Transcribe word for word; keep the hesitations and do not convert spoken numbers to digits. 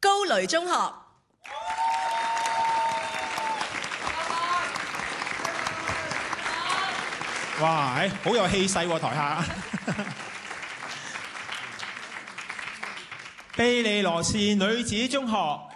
高雷中學。 哇，誒好有氣勢喎，台下。庇理羅士女子中學